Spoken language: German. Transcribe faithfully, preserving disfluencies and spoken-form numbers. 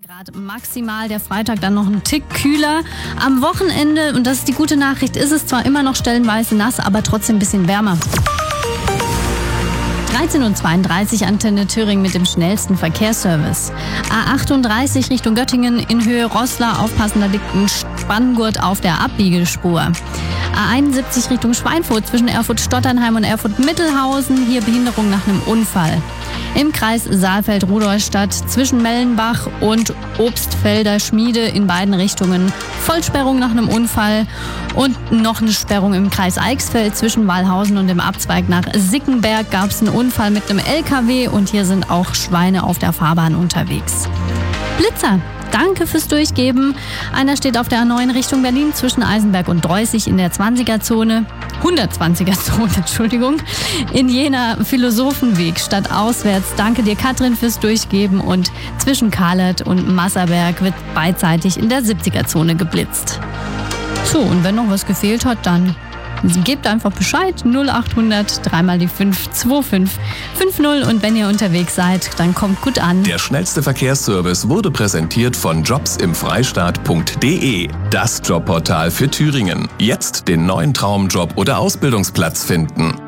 Grad maximal, der Freitag dann noch ein Tick kühler. Am Wochenende, und das ist die gute Nachricht, ist es zwar immer noch stellenweise nass, aber trotzdem ein bisschen wärmer. dreizehn Uhr zweiunddreißig, Antenne Thüringen mit dem schnellsten Verkehrsservice. A achtunddreißig Richtung Göttingen in Höhe Roßla. Aufpassen, da liegt ein Spanngurt auf der Abbiegespur. A einundsiebzig Richtung Schweinfurt zwischen Erfurt-Stotternheim und Erfurt-Mittelhausen. Hier Behinderung nach einem Unfall. Im Kreis Saalfeld-Rudolstadt zwischen Mellenbach und Obstfelder Schmiede in beiden Richtungen Vollsperrung nach einem Unfall. Und noch eine Sperrung im Kreis Eichsfeld zwischen Wallhausen und dem Abzweig nach Sickenberg gab es einen Unfall mit einem L K W und hier sind auch Schweine auf der Fahrbahn unterwegs. Blitzer. Danke fürs Durchgeben. Einer steht auf der A neun Richtung Berlin zwischen Eisenberg und Dreußig in der zwanziger-Zone. hundertzwanziger-Zone, Entschuldigung. In Jena Philosophenweg statt auswärts. Danke dir, Katrin, fürs Durchgeben. Und zwischen Kahlert und Masserberg wird beidseitig in der siebziger-Zone geblitzt. So, und wenn noch was gefehlt hat, dann gebt einfach Bescheid. null achthundert, dreimal die fünf, zwei fünf fünf null. Und wenn ihr unterwegs seid, dann kommt gut an. Der schnellste Verkehrsservice wurde präsentiert von jobs im freistaat punkt de. Das Jobportal für Thüringen. Jetzt den neuen Traumjob oder Ausbildungsplatz finden.